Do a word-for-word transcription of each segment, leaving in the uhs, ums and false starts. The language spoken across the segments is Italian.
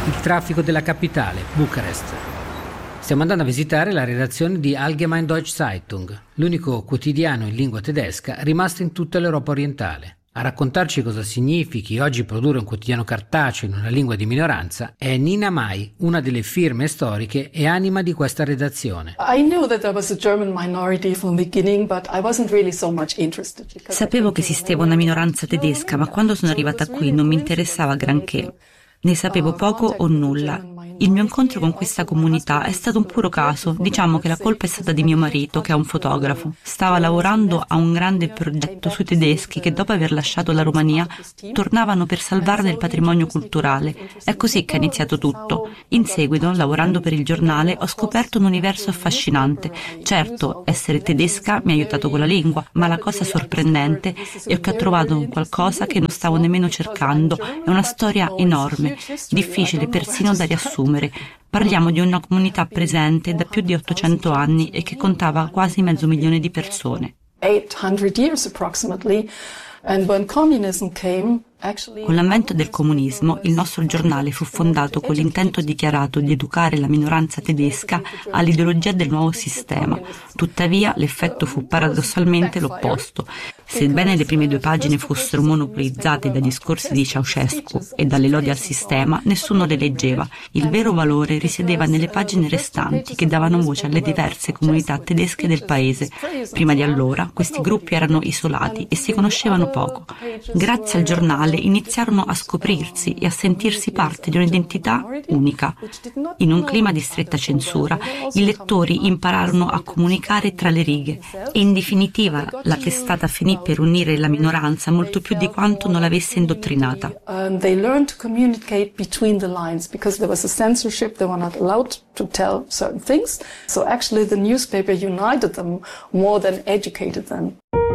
il traffico della capitale, Bucarest. Stiamo andando a visitare la redazione di Allgemeine Deutsche Zeitung, l'unico quotidiano in lingua tedesca rimasto in tutta l'Europa orientale. A raccontarci cosa significhi oggi produrre un quotidiano cartaceo in una lingua di minoranza è Nina May, una delle firme storiche e anima di questa redazione. Sapevo che esisteva una minoranza tedesca, ma quando sono arrivata qui non mi interessava granché. Ne sapevo poco o nulla. Il mio incontro con questa comunità è stato un puro caso. Diciamo che la colpa è stata di mio marito, che è un fotografo. Stava lavorando a un grande progetto sui tedeschi che, dopo aver lasciato la Romania, tornavano per salvarne il patrimonio culturale. È così che è iniziato tutto. In seguito, lavorando per il giornale, ho scoperto un universo affascinante. Certo, essere tedesca mi ha aiutato con la lingua, ma la cosa sorprendente è che ho trovato qualcosa che non stavo nemmeno cercando. È una storia enorme, difficile persino da riassumere. Parliamo di una comunità presente da più di ottocento anni e che contava quasi mezzo milione di persone. Con l'avvento del comunismo, il nostro giornale fu fondato con l'intento dichiarato di educare la minoranza tedesca all'ideologia del nuovo sistema. Tuttavia, l'effetto fu paradossalmente l'opposto. Sebbene le prime due pagine fossero monopolizzate dai discorsi di Ceausescu e dalle lodi al sistema, nessuno le leggeva. Il vero valore risiedeva nelle pagine restanti che davano voce alle diverse comunità tedesche del paese. Prima di allora, questi gruppi erano isolati e si conoscevano poco. Grazie al giornale iniziarono a scoprirsi e a sentirsi parte di un'identità unica. In un clima di stretta censura, i lettori impararono a comunicare tra le righe e in definitiva la testata finì per unire la minoranza molto più di quanto non l'avesse indottrinata. They learned to communicate between the lines because there was a censorship, they were not allowed to tell certain things. So actually the newspaper united them more than educated them.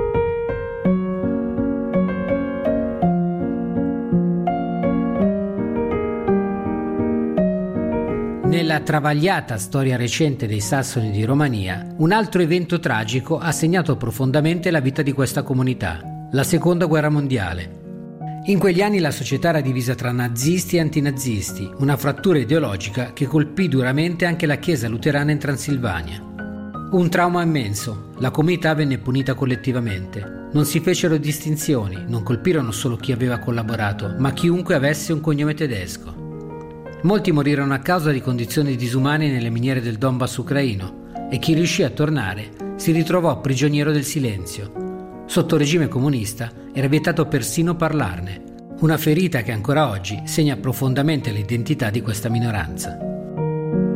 Nella travagliata storia recente dei Sassoni di Romania, un altro evento tragico ha segnato profondamente la vita di questa comunità, la Seconda Guerra Mondiale. In quegli anni la società era divisa tra nazisti e antinazisti, una frattura ideologica che colpì duramente anche la Chiesa luterana in Transilvania. Un trauma immenso, la comunità venne punita collettivamente. Non si fecero distinzioni, non colpirono solo chi aveva collaborato, ma chiunque avesse un cognome tedesco. Molti morirono a causa di condizioni disumane nelle miniere del Donbass ucraino e chi riuscì a tornare si ritrovò prigioniero del silenzio. Sotto regime comunista era vietato persino parlarne, una ferita che ancora oggi segna profondamente l'identità di questa minoranza.